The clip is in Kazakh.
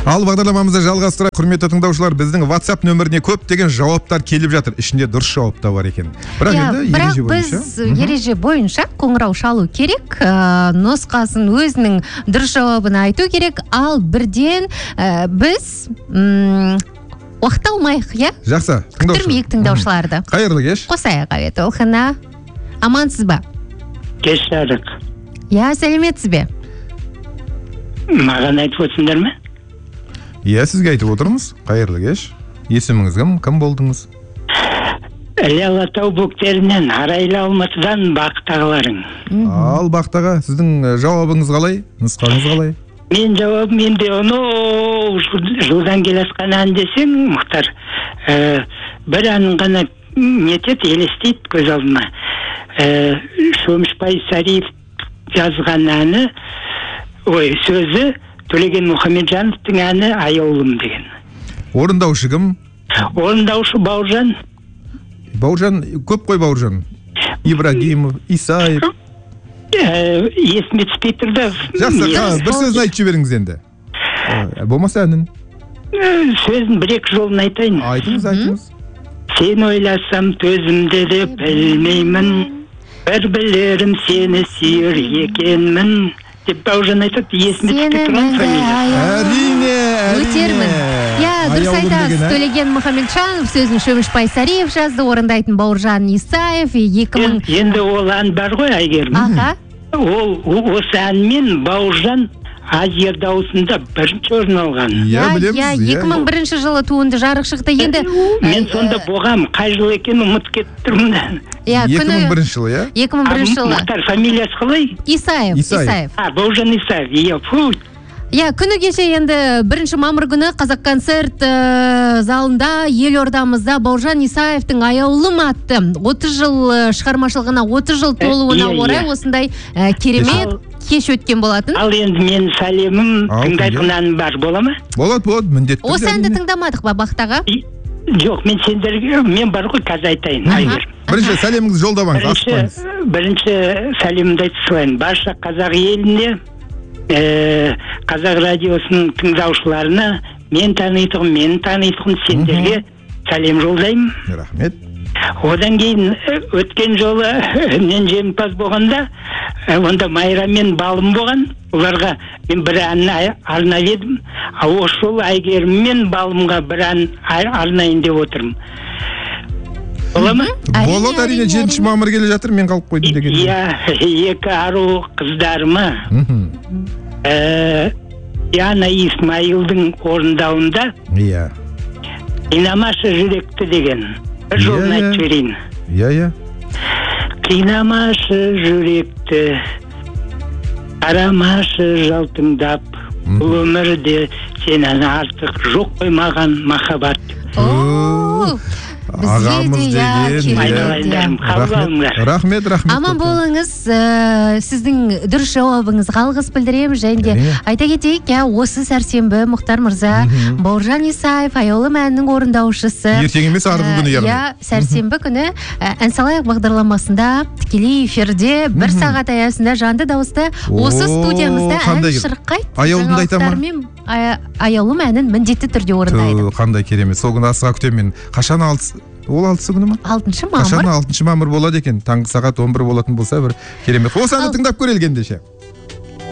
Ал бағдарламамызды жалғастыра, құрметті тыңдаушылар, біздің WhatsApp нөміріне көптеген жауаптар келіп жатыр. Ішінде дұрыс жауап та бар екен. Бірақ біз ереже бойынша қоңырау шалу керек, нұсқасын өзінің дұрыс жауабын айту керек, ал бірден біз уақыт алмайық, иә? Жақсы, күттірмейік тыңдаушыларды. Қайырлы кеш. Қосайық әует олқына. Амансыз ба? Кеш жарық. Я, сәлеметсіз бе? Маған айтып отырсыңдар ма? Иә, сізге айтып отырмыз. Қайырлы кеш. Есіміңіз кім болдыңыз? Іле Алатау бөктерінен, Арайлы Алматыдан Бақтағыларың. Ал Бақтаға, сіздің жауабыңыз қалай? Нұсқаңыз қалай? Мен жауабым енді жылдан келесқан ән десең, Мұхтар, бір әнін ғана нетеді, елестейді көз алдыма. Шөмішбай Сариев жазған әні, сөзі Төлеген Мұхамеджановтың әні Аяулым деген. Орындаушы кім? Орындаушы Бауыржан. Бауыржан, көп қой Бауыржан. Ибрагимов, Исаев. Есіме түспей тұрды. Жақсы, бір сөзін айтып жіберіңіз енді. Болмаса әнін. Сөзін бір-екі жолын айтайын. Айтыңыз. Сен ойласам төзімді де білмеймін, бір білерім сені сүйер екенмін. Деп Бауыржан айтады, есіме түспей тұрған фамилия. Әрине. Өтермін. Дұрыс айтасыз, Төлеген Мұхамеджанов, сөзін Шөмішбай Сариев жазды, орындайтын Бауыржан Исаев. Енді ол ән бар ғой, Әйгерім. Ол осы әнмен Бауыржан Азия дауысында бірінші орын алған. Иә, білеміз. 2001 жылы туынды жарық шықты. Мен сонда болғам, қай жыл екен ұмыт кетіп тұрмын. 2001 жылы, иә? 2001 жылы. Мұхтар, фамилиясы қалай? Исаев. Бауыржан Исаев. Күні кеше енді 1 мамыр күні Қазақконцерт залында елордамызда Бауыржан Исаевтың Аяулым атты 30 жыл шығармашылығына 30 жыл толуына орай осындай керемет кеш өткен болатын. Ал енді мен сәлемім тыңдайтын әнім бар, бола ма? Болады, міндетті. Осы әнді тыңдамадық ба, Бақтаға? Жоқ, мен бар ғой, қазір айтайын. Бірінші сәлеміңізді жолдамаңыз, асықпаңыз. Бірінші сәлемімді айтып салайын. Барша қазақ еліне, қазақ радиосының тыңдаушыларына мені танитұғын сендерге сәлем жолдаймын. Рахмет. Одан кейін өткен жолы мен жеңімпаз болғанда, онда Майра мен Балым болған. Оларға мен бір ән арнап едім. Осы жолы Әйгерім мен Балымға бір ән арнайын деп отырмын. Бола ма? Болады, әрине, 7 мамыр келе жатыр, мен қалып қойдым деген. Иә, екі ару қыздарыма Яна Исмайылдың орындауында «Қинамашы жүректі» деген бір жолын айтып жіберейін. Иә. Қинамашы жүректі, қарамашы жалтыңдап, бұл өмірде сенен артық жоқ қой маған махаббат. Ағамыз деген. Рахмет. Аман болыңыз, сіздің дұрыс жауабыңызға алғыс білдіреміз. Және де айта кетейік, осы сәрсенбі Мұхтар мырза Бауыржан Исаев Аяулым әнінің орындаушысы. Ертең емес, арғы күні яғни. Сәрсенбі күні ән салайық бағдарламасында тікелей эфирде 1 сағат аясында жанды дауысты осы студиямызда ән шырқайды. Аяулымды айтама? Аяулым әнін міндетті түрде орындайды. Қандай керемет. Сол күні асыға күтемін. Қашан ол 6 күні ма? 6 мамыр. Қашан 6 мамыр болады екен? Таңғы сағат 11 болатын болса бір керемет. Осы әнді тыңдап көрелгендеше.